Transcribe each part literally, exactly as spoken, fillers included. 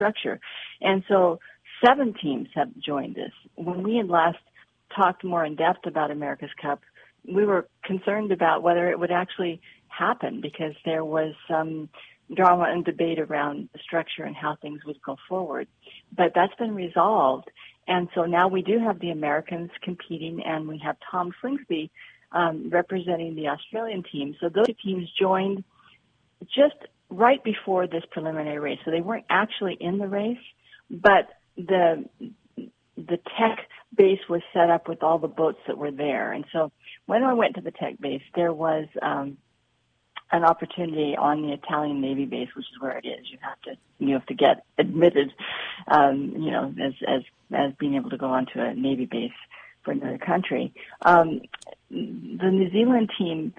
structure. And so seven teams have joined us. When we had last talked more in depth about America's Cup, we were concerned about whether it would actually happen because there was some drama and debate around the structure and how things would go forward. But that's been resolved. And so now we do have the Americans competing, and we have Tom Slingsby um, representing the Australian team. So those two teams joined just right before this preliminary race. So they weren't actually in the race, but the the tech base was set up with all the boats that were there. And so when I went to the tech base, there was um, an opportunity on the Italian Navy base, which is where it is. You have to you have to get admitted, um, you know, as as as being able to go onto a Navy base for another country. Um, the New Zealand team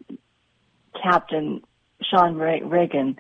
captain Sean Regan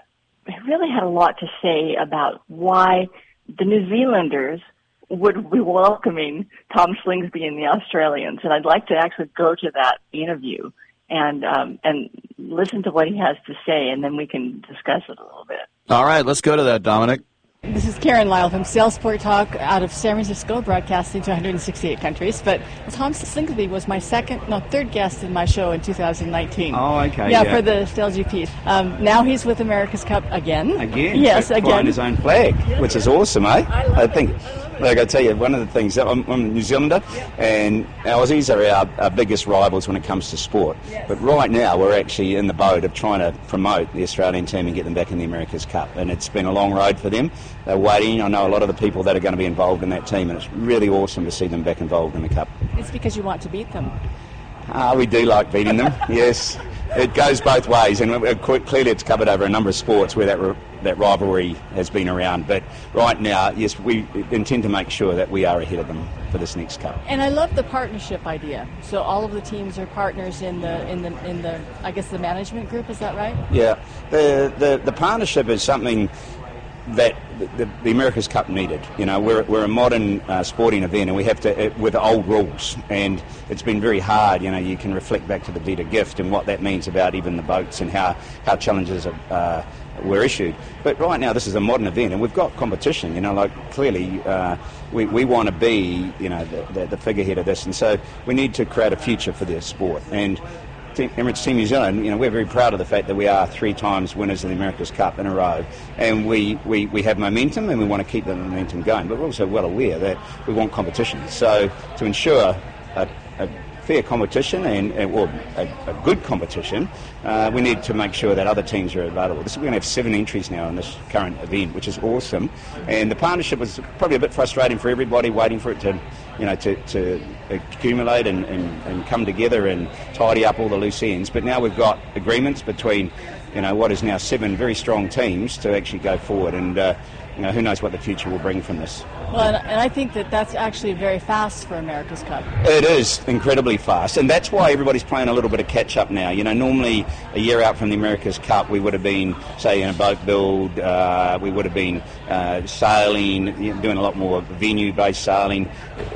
really had a lot to say about why the New Zealanders would be welcoming Tom Slingsby and the Australians. And I'd like to actually go to that interview and um, and listen to what he has to say, and then we can discuss it a little bit. All right, let's go to that, Dominic. This is Karen Lyle from Sail Sport Talk out of San Francisco, broadcasting to one hundred sixty-eight countries. But Tom Slingsby was my second, no, third guest in my show in two thousand nineteen. Oh, okay. Yeah, yeah. for the Sail G P. Um, now he's with America's Cup again. Again? Yes, so again. Flying his own flag, yes, which yes. is awesome, eh? I, love I think, like I tell you, one of the things, I'm, I'm a New Zealander, yeah. and Aussies are our, our biggest rivals when it comes to sport. Yes. But right now, we're actually in the boat of trying to promote the Australian team and get them back in the America's Cup. And it's been a long road for them. They're waiting. I know a lot of the people that are going to be involved in that team, and it's really awesome to see them back involved in the Cup. It's because you want to beat them. Ah, we do like beating them, yes. It goes both ways, and clearly it's covered over a number of sports where that that rivalry has been around. But right now, yes, we intend to make sure that we are ahead of them for this next Cup. And I love the partnership idea. So all of the teams are partners in the in the in the I guess the management group. Is that right? Yeah, the the, the partnership is something that the, the America's Cup needed. You know, we're we're a modern uh, sporting event, and we have to uh, with old rules, and it's been very hard. You know, you can reflect back to the deed of gift and what that means about even the boats and how how challenges are, uh, were issued. But right now, this is a modern event, and we've got competition. You know, like clearly uh, we we want to be you know the, the the figurehead of this, and so we need to create a future for this sport. And Emirates Team New Zealand, you know, we're very proud of the fact that we are three times winners of the America's Cup in a row, and we, we, we have momentum and we want to keep the momentum going, but we're also well aware that we want competition. So to ensure a, a fair competition and, and well, a, a good competition, uh, we need to make sure that other teams are available. This, we're going to have seven entries now in this current event, which is awesome, and the partnership was probably a bit frustrating for everybody, waiting for it to you know, to, to accumulate and, and, and come together and tidy up all the loose ends. But now we've got agreements between, you know, what is now seven very strong teams to actually go forward. And, uh, you know, who knows what the future will bring from this. Well, and, and I think that that's actually very fast for America's Cup. It is incredibly fast, and that's why everybody's playing a little bit of catch-up now. You know, normally a year out from the America's Cup, we would have been, say, in a boat build, uh, we would have been uh, sailing, you know, doing a lot more venue-based sailing.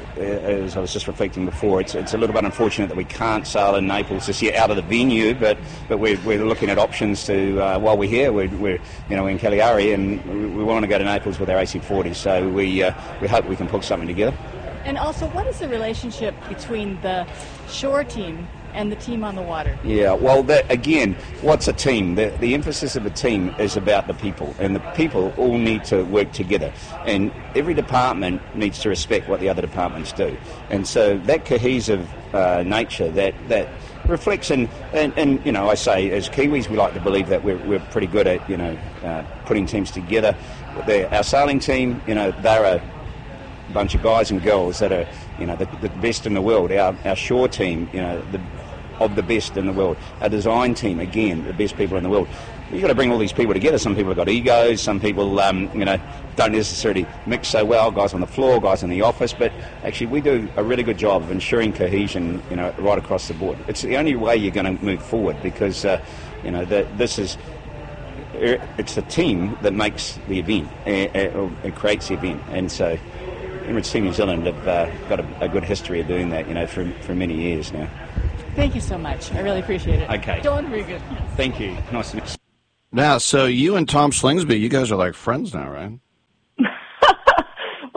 As I was just reflecting before, it's it's a little bit unfortunate that we can't sail in Naples this year out of the venue, but but we're, we're looking at options to, uh, while we're here, we're, we're you know in Cagliari, and we, we want to go to Naples with our A C forty, so we uh, we hope we can put something together. And also, what is the relationship between the shore team and the team on the water? Yeah, well, that, again, what's a team? The, the emphasis of a team is about the people, and the people all need to work together. And every department needs to respect what the other departments do. And so that cohesive uh, nature, that, that reflects in, and, and, you know, I say, as Kiwis, we like to believe that we're, we're pretty good at, you know, uh, putting teams together. They're, our sailing team, you know, they're a bunch of guys and girls that are, you know, the, the best in the world. Our, our shore team, you know, the of the best in the world. Our design team, again, the best people in the world. You've got to bring all these people together. Some people have got egos, some people, um, you know, don't necessarily mix so well, guys on the floor, guys in the office, but actually we do a really good job of ensuring cohesion, you know, right across the board. It's the only way you're going to move forward, because, uh, you know, the, this is, it's the team that makes the event, uh, uh, it creates the event, and so Emirates Team New Zealand have uh, got a, a good history of doing that, you know, for, for many years now. Thank you so much. I really appreciate it. Okay. John, very good. Thank you. Nice to meet you. Now, so you and Tom Slingsby, you guys are like friends now, right?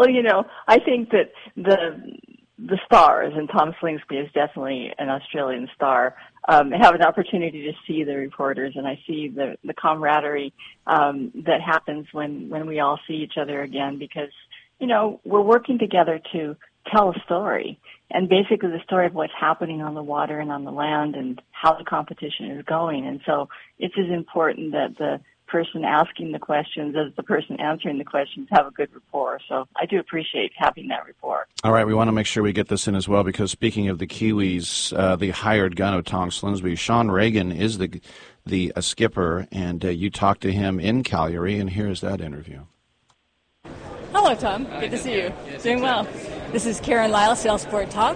Well, you know, I think that the the stars, and Tom Slingsby is definitely an Australian star, um, have an opportunity to see the reporters, and I see the, the camaraderie um, that happens when, when we all see each other again, because, you know, we're working together to tell a story, and basically the story of what's happening on the water and on the land and how the competition is going. And so it's as important that the person asking the questions as the person answering the questions have a good rapport. So I do appreciate having that rapport. All right, we want to make sure we get this in as well, because speaking of the Kiwis, uh, the hired gun of Tom Slingsby, Sean Reagan is the the uh, skipper, and uh, you talked to him in Calgary, and here's that interview. Hello, Tom. Good to see you. Doing well. This is Karen Lyle, Sail Sport Talk,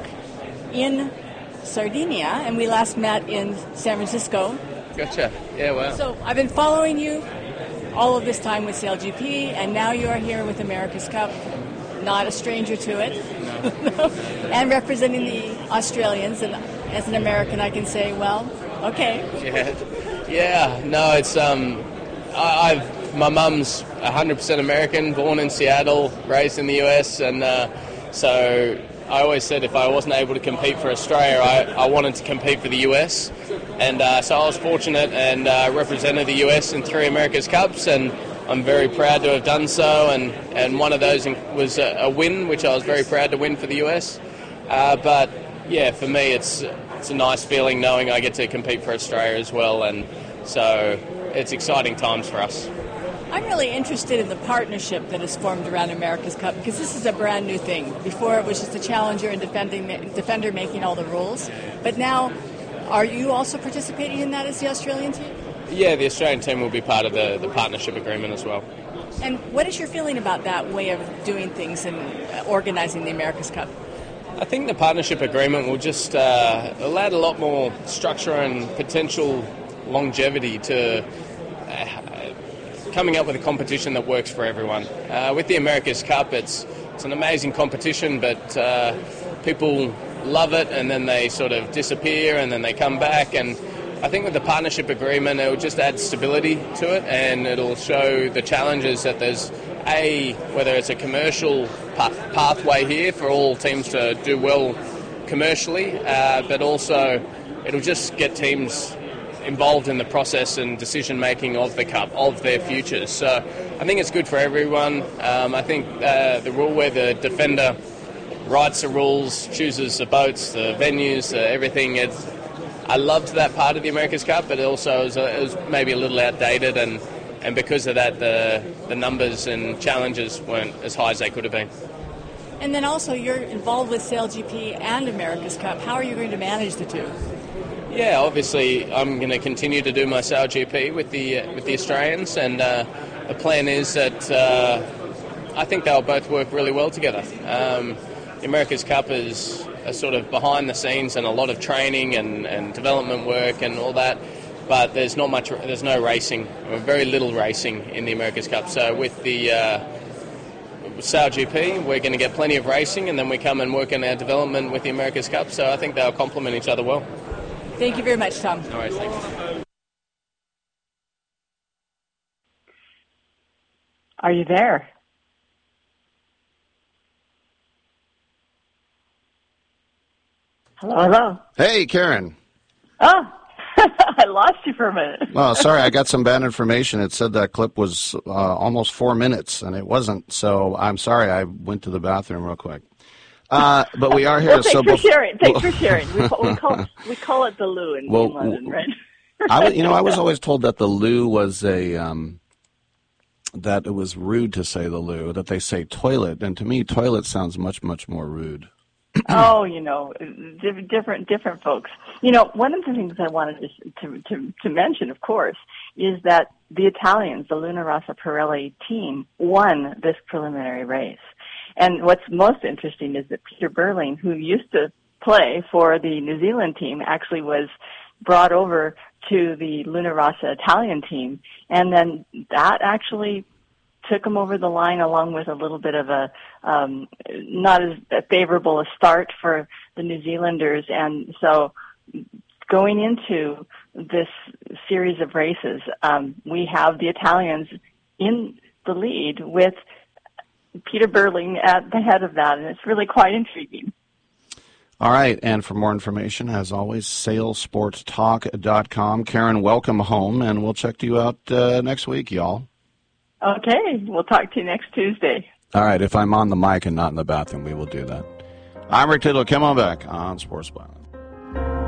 in Sardinia, and we last met in San Francisco. Gotcha. Yeah, wow. So I've been following you all of this time with Sail G P, and now you are here with America's Cup. Not a stranger to it. No. And representing the Australians. And as an American, I can say, well, okay. Yeah. Yeah. No, it's um, I, I've my mum's one hundred percent American, born in Seattle, raised in the U S, and uh, so I always said if I wasn't able to compete for Australia, I, I wanted to compete for the U S. And uh, so I was fortunate and uh, represented the U S in three America's Cups, and I'm very proud to have done so. And, and one of those was a, a win, which I was very proud to win for the U S. Uh, but yeah, for me, it's it's a nice feeling knowing I get to compete for Australia as well. And so it's exciting times for us. I'm really interested in the partnership that has formed around America's Cup, because this is a brand new thing. Before it was just a challenger and defending, defender making all the rules. But now, are you also participating in that as the Australian team? Yeah, the Australian team will be part of the, the partnership agreement as well. And what is your feeling about that way of doing things and organizing the America's Cup? I think the partnership agreement will just uh, allow a lot more structure and potential longevity to uh, coming up with a competition that works for everyone. Uh, with the America's Cup, it's it's an amazing competition, but uh, people love it and then they sort of disappear and then they come back. And I think with the partnership agreement, it will just add stability to it, and it'll show the challenges that there's a whether it's a commercial pa- pathway here for all teams to do well commercially, uh, but also it'll just get teams involved in the process and decision making of the Cup, of their futures. So I think it's good for everyone. Um, I think uh, the rule where the defender writes the rules, chooses the boats, the venues, uh, everything. It's, I loved that part of the America's Cup, but it also was, uh, it was maybe a little outdated, and, and because of that, the the numbers and challenges weren't as high as they could have been. And then also, you're involved with Sail G P and America's Cup. How are you going to manage the two? Yeah, obviously I'm going to continue to do my Sail G P with the uh, with the Australians, and uh, the plan is that uh, I think they'll both work really well together. Um, the America's Cup is a sort of behind the scenes and a lot of training and, and development work and all that, but there's not much, there's no racing, or very little racing in the America's Cup. So with the uh, Sail G P, we're going to get plenty of racing, and then we come and work on our development with the America's Cup. So I think they'll complement each other well. Thank you very much, Tom. All right, thanks. Are you there? Hello, hello. Hey, Karen. Oh, I lost you for a minute. Well, sorry, I got some bad information. It said that clip was uh, almost four minutes, and it wasn't. So I'm sorry. I went to the bathroom real quick. Uh, but we are here. Well, thanks so for bef- sharing. Thanks for sharing. We call, we call, we call it the loo in, well, in London, right? I, you know, I was always told that the loo was a um, that it was rude to say the loo. That they say toilet, and to me, toilet sounds much, much more rude. Oh, you know, different different folks. You know, one of the things I wanted to, to to mention, of course, is that the Italians, the Luna Rossa Pirelli team, won this preliminary race. And what's most interesting is that Peter Burling, who used to play for the New Zealand team, actually was brought over to the Luna Rossa Italian team, and then that actually took him over the line, along with a little bit of a um, not as favorable a start for the New Zealanders. And so going into this series of races, um, we have the Italians in the lead with Peter Burling at the head of that, and it's really quite intriguing. All right, and for more information, as always, sail sports talk dot com. Karen, welcome home, and we'll check you out uh, next week, y'all. Okay, we'll talk to you next Tuesday. All right, if I'm on the mic and not in the bathroom, we will do that. I'm Rick Tittle. Come on back on Sports Byline.